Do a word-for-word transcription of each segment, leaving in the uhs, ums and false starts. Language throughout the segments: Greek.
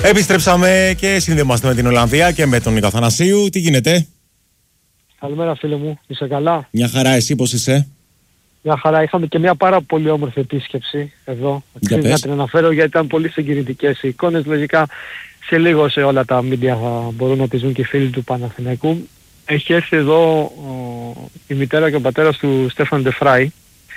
Επιστρέψαμε και συνδεμάστε με την Ολλανδία και με τον Νίκο Αθανασίου. Τι γίνεται? Καλημέρα φίλε μου, είσαι καλά? Μια χαρά, εσύ πώς είσαι? Μια χαρά, είχαμε και μια πάρα πολύ όμορφη επίσκεψη εδώ. Αξίζει να την αναφέρω γιατί ήταν πολύ συγκινητικές οι εικόνες. Λογικά σε λίγο σε όλα τα μίντια μπορούν να τις δουν και οι φίλοι του Παναθηναϊκού. Έχει έρθει εδώ ο, η μητέρα και ο πατέρας του Στέφαν Ντεφράι,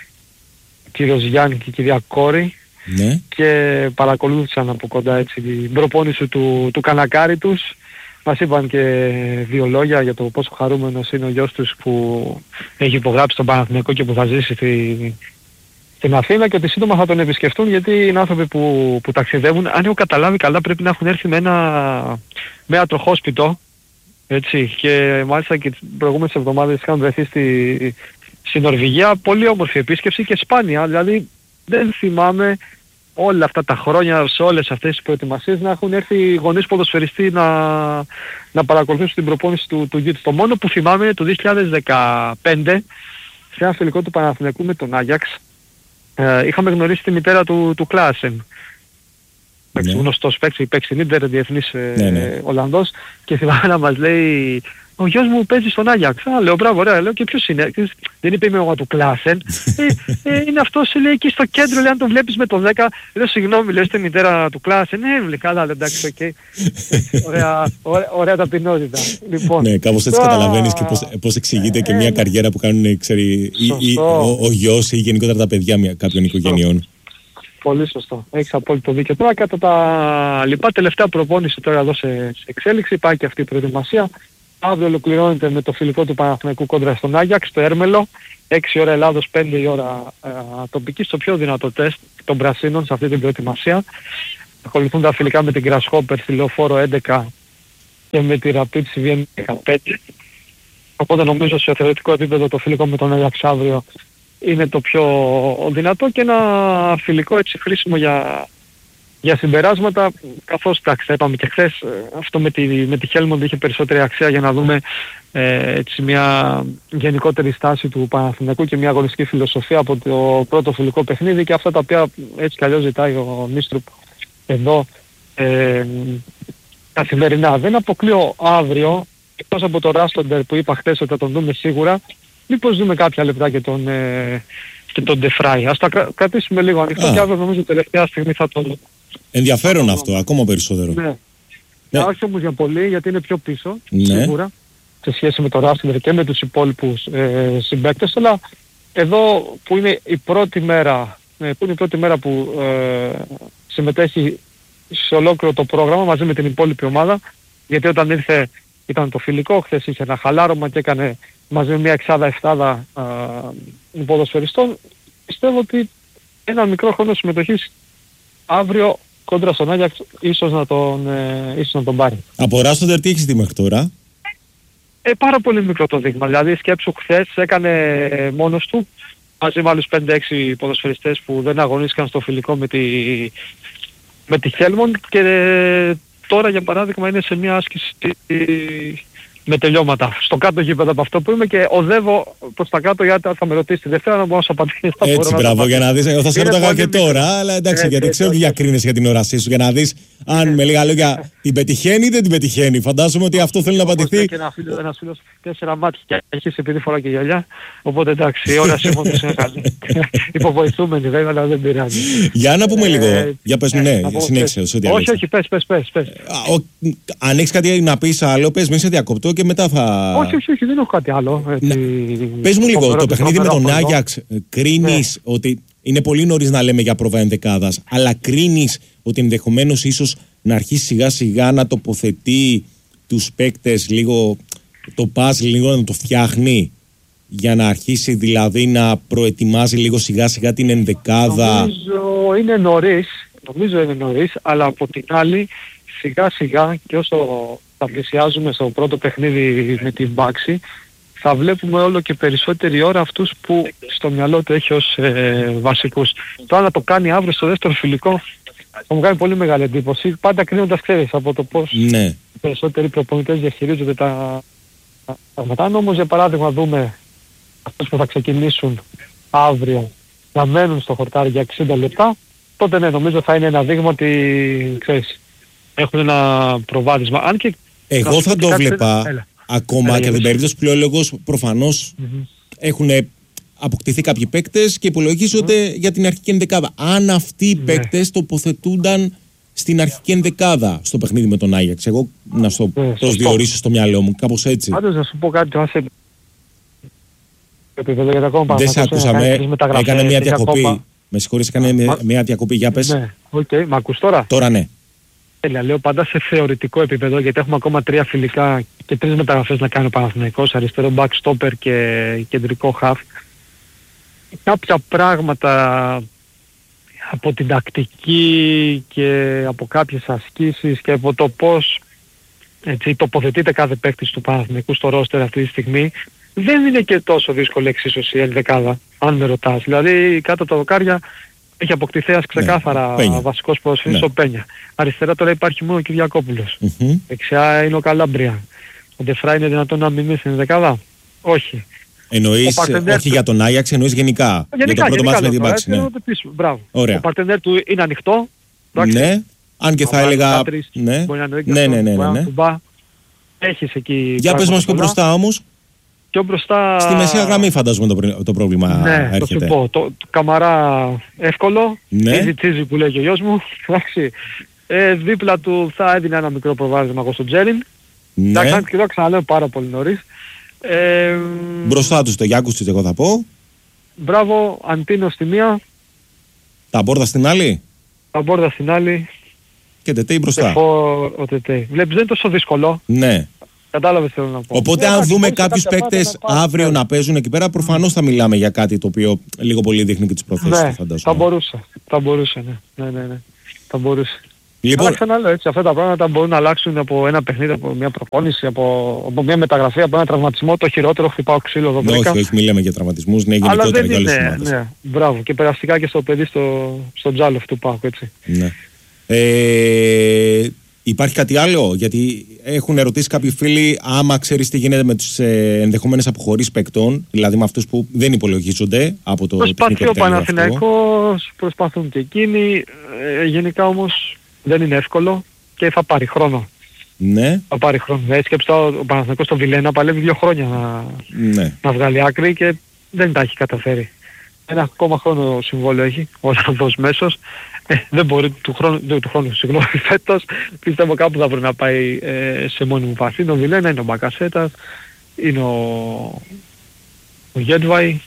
ο κύριος Γιάννη και η κυρία Κόρη, ναι. Και παρακολούθησαν από κοντά έτσι την προπόνηση του, του κανακάρι τους. Μας είπαν και δύο λόγια για το πόσο χαρούμενος είναι ο γιος τους που έχει υπογράψει τον Παναθηναϊκό και που θα ζήσει στη, στην Αθήνα, και ότι σύντομα θα τον επισκεφτούν, γιατί είναι άνθρωποι που, που ταξιδεύουν. Αν έχω καταλάβει καλά πρέπει να έχουν έρθει με ένα, με ένα τροχόσπιτο, έτσι, και μάλιστα και τις προηγούμενες εβδομάδες είχαν βρεθεί στη, στη Νορβηγία. Πολύ όμορφη επίσκεψη και σπάνια, δηλαδή δεν θυμάμαι όλα αυτά τα χρόνια, σε όλες αυτές τις προετοιμασίες, να έχουν έρθει γονείς ποδοσφαιριστή να, να παρακολουθήσουν την προπόνηση του, του γιου του. Το μόνο που θυμάμαι είναι το δύο χιλιάδες δεκαπέντε, σε ένα φιλικό του Παναθηναϊκού με τον Άγιαξ, ε, είχαμε γνωρίσει τη μητέρα του, του Κλάσεν. Ναι. Γνωστός παίκτης, παίκτης στην Ίντερ, διεθνής ε, ναι, ναι. Ολλανδός, και θυμάμαι να μας λέει, ο γιος μου παίζει στον Άγιαξ. Α, λέω, μπράβο, ωραία, λέω, και ποιος είναι? Δεν είπε είμαι εγώ του Κλάσεν. ε, ε, είναι αυτός, λέει, εκεί στο κέντρο, λέει, αν τον βλέπεις με το δέκα. Λέω, συγγνώμη, λέω, είστε μητέρα του Κλάσεν. Ναι, λέει, καλά, εντάξει, οκ. Okay. ωραία, ωραία, ωραία ταπεινότητα. Λοιπόν, ναι, κάπως έτσι καταλαβαίνεις και πώς, πώς εξηγείται και μια καριέρα που κάνουν, ξέρει, ή, ή, ο, ο γιος ή γενικότερα τα παιδιά μια, κάποιων οικογενειών. Πολύ σωστό. Έχεις απόλυτο δίκιο. Τώρα κατά τα λοιπά, τελευταία προπόνηση τώρα εδώ σε, σε εξέλιξη, πάει και αυτή η προετοιμασία. Αύριο ολοκληρώνεται με το φιλικό του Παναθηναϊκού κόντρα στον Άγιαξ, στο Έρμελο. έξι ώρα Ελλάδος, πέντε η ώρα ε, τοπική, στο πιο δυνατό τεστ των Πρασίνων σε αυτή την προετοιμασία. Ακολουθούν τα φιλικά με την Grasshopper στη Λεωφόρο έντεκα και με τη Rapid στη Βιέννη δεκαπέντε. Οπότε νομίζω σε θεωρητικό επίπεδο το φιλικό με τον Άγιαξ αύριο είναι το πιο δυνατό και ένα φιλικό έτσι χρήσιμο για, για συμπεράσματα, καθώς εντάξει, τα είπαμε και χθες, αυτό με τη, με τη Χέλμοντ είχε περισσότερη αξία για να δούμε ε, έτσι μια γενικότερη στάση του Παναθηναϊκού και μια αγωνιστική φιλοσοφία από το πρώτο φιλικό παιχνίδι, και αυτά τα οποία έτσι κι αλλιώς ζητάει ο Νίστρουπ εδώ ε, καθημερινά. Δεν αποκλείω αύριο, εκτός από το Ράστοντερ που είπα χθες ότι θα τον δούμε σίγουρα, μήπως δούμε κάποια λεπτά και τον, ε, και τον Ντεφράι. Ας τα κρα, κρατήσουμε λίγο ανοιχτό και αύριο νομίζω τελευταία στιγμή θα τον... Ενδιαφέρον θα αυτό, ακόμα περισσότερο. Ναι. Ναι. Όχι όμως για πολύ, γιατί είναι πιο πίσω, ναι. Σίγουρα, σε σχέση με τον Ράστοντερ και με τους υπόλοιπους ε, συμπαίκτες, αλλά εδώ που είναι η πρώτη μέρα, ε, που είναι η πρώτη μέρα που ε, συμμετέχει σε ολόκληρο το πρόγραμμα μαζί με την υπόλοιπη ομάδα, γιατί όταν ήρθε ήταν το φιλικό, χθες είχε ένα χαλάρωμα και έκανε μαζί με μια εξάδα εφτάδα ποδοσφαιριστών. Πιστεύω ότι ένα μικρό χρόνο συμμετοχής αύριο κόντρα στον Άγιαξ ίσως να τον, ε, ίσως να τον πάρει. Από Ράστοντερ τι έχεις δει μέχρι τώρα? Ε, πάρα πολύ μικρό το δείγμα. Δηλαδή σκέψου, χθες έκανε ε, μόνος του μαζί με άλλους πέντε έξι ποδοσφαιριστές που δεν αγωνίστηκαν στο φιλικό με τη, με τη Χέλμοντ, και ε, τώρα για παράδειγμα είναι σε μια άσκηση με τελειώματα στο κάτω γήπεδο από αυτό που είμαι, και οδεύω προς τα κάτω, γιατί θα με ρωτήσει τη Δευτέρα να μπορώ να σου απαντήσω. Έτσι, μπράβο, για να δεις. Εγώ θα σε ρωτάγα και τώρα, αλλά εντάξει, ε, γιατί ε, ξέρω ότι διακρίνεσαι για την όρασή σου, για να δεις αν ε, με λίγα λόγια την πετυχαίνει ή δεν την πετυχαίνει. Φαντάζομαι ότι αυτό θέλει να απαντηθεί. Και ένα φίλο, ένας φίλος τέσσερα μάτια και έχεις επειδή φορά και γυαλιά, οπότε εντάξει, η όραση μου είναι καλή. Υποβοηθούμενη βέβαια, αλλά δεν πειράζει. Για να πούμε λίγο, για πες μου, ναι, συνέχισε. Όχι, όχι, πες, πες, πες. Αν έχεις κάτι να πεις άλλο, πες, μην σε διακοπτώ και μετά θα... Όχι, όχι, όχι, δεν έχω κάτι άλλο. Ναι. Πες μου λίγο, το παιχνίδι με τον Άγιαξ, κρίνεις ναι. ότι είναι πολύ νωρίς να λέμε για πρόβα ενδεκάδας, αλλά κρίνεις ότι ενδεχομένως ίσως να αρχίσει σιγά σιγά να τοποθετεί τους παίκτες λίγο, το παζλ λίγο να το φτιάχνει, για να αρχίσει δηλαδή να προετοιμάζει λίγο σιγά σιγά την ενδεκάδα? Νομίζω είναι νωρίς, νομίζω είναι νωρίς, αλλά από την άλλη σιγά σιγά και όσο θα πλησιάζουμε στο πρώτο παιχνίδι με την Μπάξη, θα βλέπουμε όλο και περισσότερη ώρα αυτούς που στο μυαλό του έχει ως ε, βασικούς. Τώρα να το κάνει αύριο στο δεύτερο φιλικό θα μου κάνει πολύ μεγάλη εντύπωση, πάντα κρίνοντας, ξέρεις, από το πώς ναι. οι περισσότεροι προπονητές διαχειρίζονται τα πράγματα. Αν όμως για παράδειγμα δούμε αυτούς που θα ξεκινήσουν αύριο να μένουν στο χορτάρι για εξήντα λεπτά, τότε ναι, νομίζω θα είναι ένα δείγμα ότι, ξέρεις, έχουν ένα προβάδισμα. Αν και εγώ θα το βλέπα έλα. ακόμα έλα, και την περίπτωση που λέει ο λόγος, προφανώς mm-hmm. έχουν αποκτηθεί κάποιοι παίκτες και υπολογίζονται mm-hmm. για την αρχική ενδεκάδα. Αν αυτοί οι παίκτες yeah. τοποθετούνταν στην αρχική ενδεκάδα στο παιχνίδι με τον Άγιαξ, εγώ να στο yeah, προσδιορίσω στο μυαλό μου, κάπως έτσι. Πάντως να σου πω κάτι, το άσε... Δεν σε ακούσαμε, έκανε μια διακοπή. Ακόμα... Με συγχωρείς, έκανε μια, μια διακοπή, για πες. Ναι, οκ, okay. Μ' ακούς τώρα. Τώρα ναι. Έλα, λέω πάντα σε θεωρητικό επίπεδο, γιατί έχουμε ακόμα τρία φιλικά και τρεις μεταγραφές να κάνει ο Παναθηναϊκός, αριστερό back stopper και κεντρικό half. Κάποια πράγματα από την τακτική και από κάποιες ασκήσεις και από το πώς έτσι, τοποθετείται κάθε παίκτης του Παναθηναϊκού στο ρόστερ αυτή τη στιγμή, δεν είναι και τόσο δύσκολη εξίσωση η ενδεκάδα, αν με ρωτάς. Δηλαδή κάτω από τα δοκάρια έχει αποκτηθεί ένας ξεκάθαρα ναι, βασικός ποδοσφαιριστής, ναι. ο Πένια. Αριστερά τώρα υπάρχει μόνο ο Κυριακόπουλος. Mm-hmm. Δεξιά είναι ο Καλάμπρια. Ο Ντεφρά είναι δυνατόν να μην είναι στην ενδεκάδα? Όχι. Εννοείς, όχι για τον Άγιαξ, εννοείς γενικά. Γενικά, για το πρώτο μάτς με την Πάξη. Ναι. Μπράβο. Ωραία. Ο παρτενέρ του είναι ανοιχτό. Ναι, αν και θα έλεγα... Ναι, ναι, ναι, ναι, ναι. Έχεις εκεί... Για πες μας πιο μπροστά όμως. Πιο μπροστά... Στη μεσαία γραμμή φαντάζομαι το, το πρόβλημα ναι, έρχεται. Ναι, θα σου πω. Το, το Καμαρά εύκολο. Ναι. Τσίζι τσίζι που λέει και ο γιος μου. ε, δίπλα του θα έδινε ένα μικρό προβάδισμα εγώ στον Τζέριν. Ναι. Εντάξει, και το ξαναλέω πάρα πολύ νωρίς. Ε, μπροστά του το Γιάκουσιτς εγώ θα πω. Μπράβο, Αντίνο στη μία. Τα Μπόρδα στην άλλη. Τα Μπόρδα στην άλλη. Και Τετέι μπροστά. Ο Τετέι. Βλέπεις, δεν είναι τόσο δύσκολο. Ναι. Κατάλαβες θέλω να πω. Οπότε yeah, αν δούμε κάποιους παίκτες αύριο yeah. να παίζουν εκεί πέρα, προφανώς θα μιλάμε για κάτι το οποίο λίγο πολύ δείχνει και τις προθέσεις ναι, του, φαντάζομαι. Θα μπορούσε. Θα μπορούσε, ναι. ναι, ναι, ναι. Θα μπορούσε. Λοιπόν, αλλά ξαναλέω έτσι, αυτά τα πράγματα μπορούν να αλλάξουν από ένα παιχνίδι, από μια προπόνηση, από, από μια μεταγραφή, από ένα τραυματισμό. Το χειρότερο χτυπάω ξύλο εδώ πέρα. Όχι, όχι, μιλάμε για τραυματισμούς, ναι, γενικότερα για όλες τις ομάδες. Ναι, μπράβο. Και περαστικά και στο παιδί στο, στο Τζάλοφ του Πάκου, έτσι. Ναι. Ε, υπάρχει κάτι άλλο, γιατί έχουν ερωτήσει κάποιοι φίλοι άμα ξέρεις τι γίνεται με τους ε, ενδεχομένες αποχωρήσεις παικτών, δηλαδή με αυτούς που δεν υπολογίζονται από το τεχνικό Προσπαθεί ο Παναθηναϊκός, προσπαθούν και εκείνοι, ε, γενικά όμως δεν είναι εύκολο και θα πάρει χρόνο. Ναι. Θα πάρει χρόνο. Έτσι σκέψτε ο Παναθηναϊκός στο Βιλένα παλεύει δύο χρόνια να, ναι. να βγάλει άκρη και δεν τα έχει καταφέρει. Ένα ακόμα χρόνο συμβόλαιο έχει, ο Ολλανδός μέσος. Ε, δεν μπορεί του χρόνου, δεν, του χρόνου συγγνώμη, φέτος πιστεύω κάπου θα πρέπει να πάει ε, σε μόνιμη βάση. Είναι ο Βιλένα, είναι ο Μπακασέτας, είναι ο, ο Γέντβαϊ,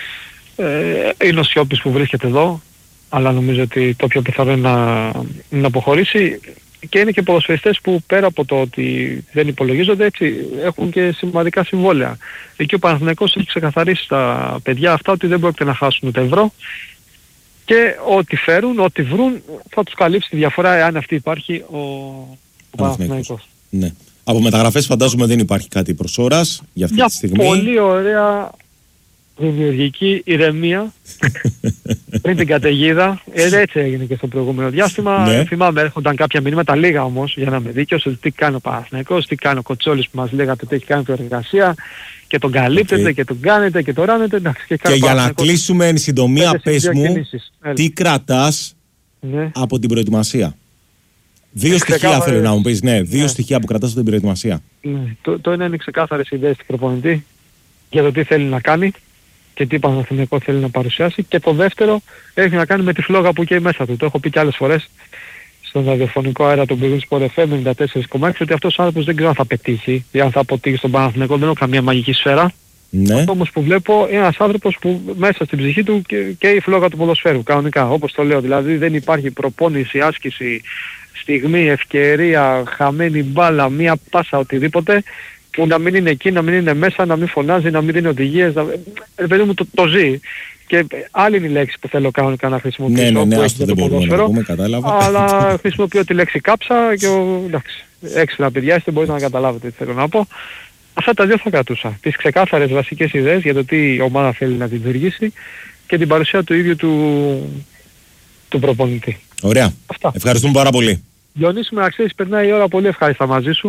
ε, είναι ο Σιώπης που βρίσκεται εδώ, αλλά νομίζω ότι το πιο πιθανό είναι να, να αποχωρήσει. Και είναι και ποδοσφαιριστές που πέρα από το ότι δεν υπολογίζονται έτσι έχουν και σημαντικά συμβόλαια. Εκεί ο Παναθηναϊκός έχει ξεκαθαρίσει στα παιδιά αυτά ότι δεν πρόκειται να χάσουν ούτε ευρώ και ό,τι φέρουν, ό,τι βρουν θα τους καλύψει τη διαφορά εάν αυτή υπάρχει ο, ο Παναθηναϊκός. Ναι. Από μεταγραφές φαντάζομαι δεν υπάρχει κάτι προς ώρας για αυτή για τη στιγμή. Πολύ ωραία δημιουργική ηρεμία πριν την καταιγίδα. Ε, έτσι έγινε και στο προηγούμενο διάστημα. Ναι. Θυμάμαι έρχονταν κάποια μηνύματα λίγα όμως για να είμαι δίκαιος ότι τι κάνει ο Παναθηναϊκός, τι κάνει ο Κοτσόλης που μας λέγατε ότι έχει κάνει την εργασία και τον καλύπτεται okay. και τον κάνετε και τον ράνετε. Εντάξει, και και για να κλείσουμε εν συντομία πες μου τι κρατάς ναι. από την προετοιμασία. Δύο στοιχεία θέλω να μου πεις, ναι, δύο ναι. στοιχεία που κρατάς από την προετοιμασία. Ναι. Το, το ένα είναι ξεκάθαρες ιδέες του προπονητή για το τι θέλει να κάνει και τι Παναθηναϊκό θέλει να παρουσιάσει, και το δεύτερο έχει να κάνει με τη φλόγα που καίει μέσα του. Το έχω πει και άλλες φορές στον ραδιοφωνικό αέρα του Big Sport εφ εμ ενενήντα τέσσερα κόμμα έξι ότι αυτός ο άνθρωπος δεν ξέρω αν θα πετύχει ή αν θα αποτύχει στον Παναθηναϊκό, δεν έχω καμία μαγική σφαίρα. Ναι. Αυτό όμως που βλέπω είναι ένας άνθρωπος που μέσα στην ψυχή του και, και η φλόγα του ποδοσφαίρου κανονικά, όπως το λέω. Δηλαδή δεν υπάρχει προπόνηση, άσκηση, στιγμή, ευκαιρία, χαμένη μπάλα, μία πάσα, οτιδήποτε που να μην είναι εκεί, να μην είναι μέσα, να μην φωνάζει, να μην δίνει οδηγίες, να... ε, παιδί μου το, το ζει. Και άλλη είναι η λέξη που θέλω κανονικά να χρησιμοποιήσω, ναι, ναι, ναι, που έχει το ποδόσφαιρο, αλλά χρησιμοποιώ τη λέξη κάψα και ο, εντάξει, έξυπνα παιδιά είστε, μπορείτε να καταλάβετε τι θέλω να πω. Αυτά τα δύο θα κρατούσα. Τις ξεκάθαρες βασικές ιδέες για το τι η ομάδα θέλει να δημιουργήσει και την παρουσία του ίδιου του, του προπονητή. Ωραία. Αυτά. Ευχαριστούμε πάρα πολύ. Διονύση, με αξίες, περνάει η ώρα πολύ ευχάριστα μαζί σου.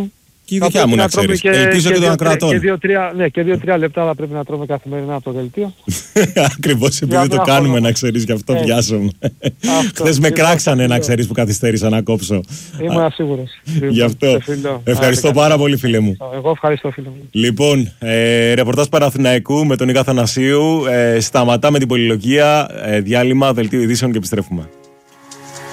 Και η δικιά μου να ξέρεις. Και, ελπίζω και, και τον ακροατών. Και δύο-τρία ναι, δύο, λεπτά θα πρέπει να τρώμε καθημερινά από το δελτίο. Ακριβώς επειδή το κάνουμε χρόνο. Να ξέρεις, γι' αυτό βιάζομαι. Χθες με κράξανε να ξέρεις που καθυστέρησα να κόψω. Ήμουν σίγουρος. Γι' αυτό. Ευχαριστώ πάρα πολύ, φίλε μου. Εγώ ευχαριστώ, φίλε μου. Λοιπόν, ε, ρεπορτάζ Παναθηναϊκού με τον Ίγα Θανασίου. Ε, σταματάμε την πολυλογία. Ε, διάλειμμα, δελτίο ειδήσεων και επιστρέφουμε.